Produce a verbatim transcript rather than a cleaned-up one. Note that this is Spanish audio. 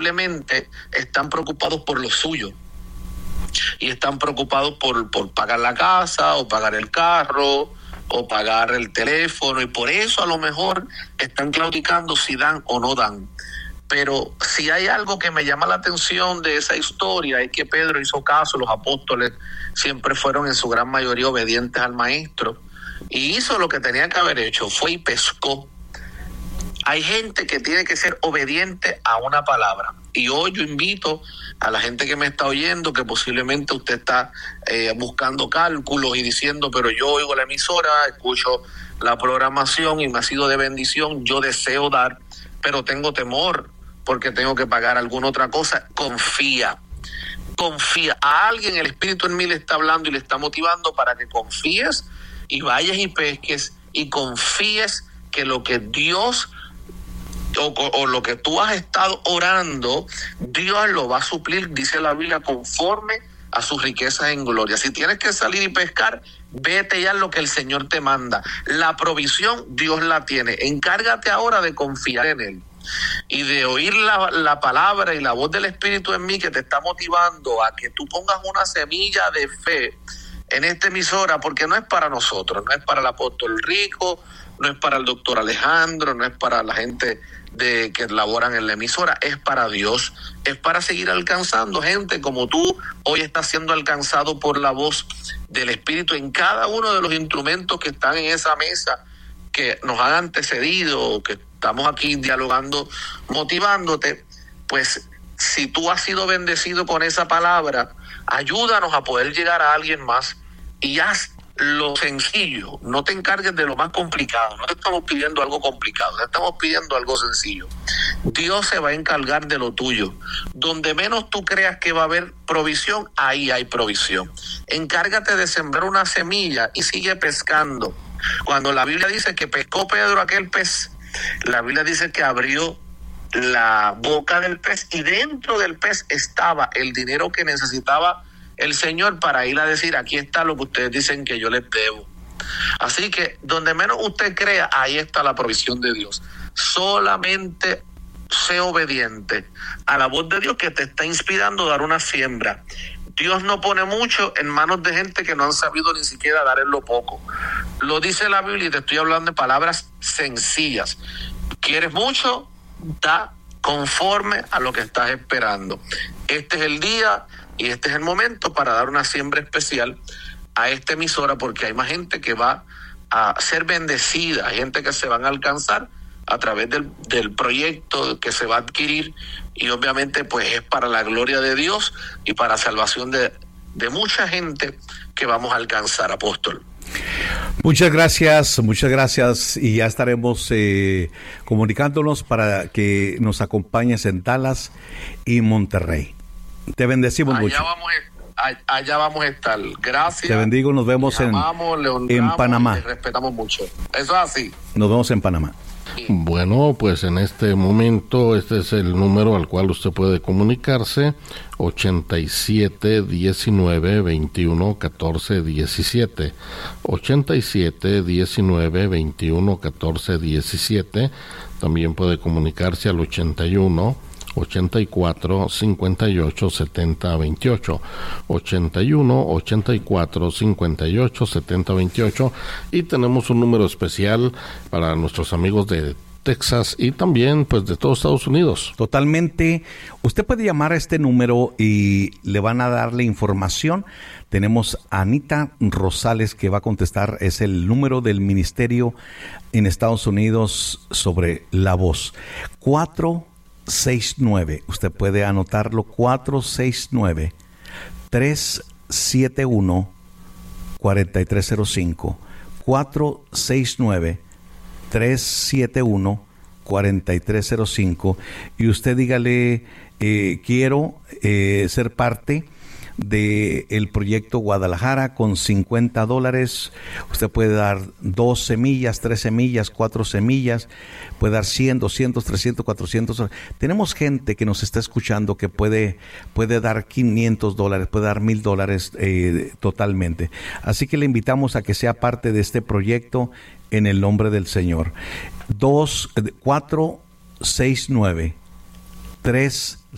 simplemente están preocupados por lo suyo y están preocupados por, por pagar la casa o pagar el carro o pagar el teléfono, y por eso a lo mejor están claudicando si dan o no dan. Pero si hay algo que me llama la atención de esa historia es que Pedro hizo caso, los apóstoles siempre fueron en su gran mayoría obedientes al maestro, y hizo lo que tenía que haber hecho, fue y pescó. Hay gente que tiene que ser obediente a una palabra, y hoy yo invito a la gente que me está oyendo, que posiblemente usted está eh, buscando cálculos y diciendo, pero yo oigo la emisora, escucho la programación y me ha sido de bendición, yo deseo dar, pero tengo temor porque tengo que pagar alguna otra cosa. Confía, confía. A alguien el Espíritu en mí le está hablando y le está motivando para que confíes y vayas y pesques y confíes que lo que Dios O, o lo que tú has estado orando, Dios lo va a suplir, dice la Biblia, conforme a sus riquezas en gloria. Si tienes que salir y pescar, vete ya en lo que el Señor te manda. La provisión Dios la tiene. Encárgate ahora de confiar en Él y de oír la, la palabra y la voz del Espíritu en mí que te está motivando a que tú pongas una semilla de fe en esta emisora, porque no es para nosotros, no es para el apóstol Rico, no es para el doctor Alejandro, no es para la gente de que laboran en la emisora, es para Dios, es para seguir alcanzando gente como tú hoy estás siendo alcanzado por la voz del Espíritu en cada uno de los instrumentos que están en esa mesa, que nos han antecedido, que estamos aquí dialogando, motivándote. Pues si tú has sido bendecido con esa palabra, ayúdanos a poder llegar a alguien más y haz lo sencillo, no te encargues de lo más complicado, no te estamos pidiendo algo complicado, te estamos pidiendo algo sencillo. Dios se va a encargar de lo tuyo. Donde menos tú creas que va a haber provisión, ahí hay provisión. Encárgate de sembrar una semilla y sigue pescando. Cuando la Biblia dice que pescó Pedro aquel pez, la Biblia dice que abrió la boca del pez y dentro del pez estaba el dinero que necesitaba el Señor para ir a decir, aquí está lo que ustedes dicen que yo les debo. Así que donde menos usted crea, ahí está la provisión de Dios. Solamente sé obediente a la voz de Dios que te está inspirando a dar una siembra. Dios no pone mucho en manos de gente que no han sabido ni siquiera dar en lo poco. Lo dice la Biblia y te estoy hablando de palabras sencillas. ¿Quieres mucho? Da conforme a lo que estás esperando. Este es el día y este es el momento para dar una siembra especial a esta emisora, porque hay más gente que va a ser bendecida, hay gente que se van a alcanzar a través del, del proyecto que se va a adquirir, y obviamente pues es para la gloria de Dios y para salvación de, de mucha gente que vamos a alcanzar, apóstol. Muchas gracias, muchas gracias, y ya estaremos eh, comunicándonos para que nos acompañes en Dallas y Monterrey. Te bendecimos allá mucho. Vamos a, allá vamos a estar. Gracias. Te bendigo, nos vemos en, amamos, en Panamá. Le respetamos mucho. Eso es así. Nos vemos en Panamá. Bueno, pues en este momento este es el número al cual usted puede comunicarse: ochenta y siete, diecinueve, veintiuno, catorce, diecisiete, ochenta y siete, diecinueve, veintiuno, catorce, diecisiete. También puede comunicarse al ochenta y uno, ochenta y cuatro, cincuenta y ocho, setenta, veintiocho, ochenta y uno, ochenta y cuatro, cincuenta y ocho, setenta, veintiocho. Y tenemos un número especial para nuestros amigos de Texas y también pues de todos Estados Unidos. Totalmente. Usted puede llamar a este número y le van a darle información. Tenemos a Anita Rosales que va a contestar. Es el número del ministerio en Estados Unidos sobre la voz. cuatro seis nueve, usted puede anotarlo, cuatro seis nueve, tres siete uno, cuatro tres cero cinco, cuatro seis nueve, tres siete uno, cuatro tres cero cinco, y usted dígale, eh, quiero eh, ser parte de el proyecto Guadalajara con cincuenta dólares. Usted puede dar dos semillas, tres semillas, cuatro semillas, puede dar cien, doscientos, trescientos, cuatrocientos. Tenemos gente que nos está escuchando que puede, puede dar quinientos dólares, puede dar mil dólares eh, totalmente. Así que le invitamos a que sea parte de este proyecto en el nombre del Señor. Dos, cuatro, seis, nueve, tres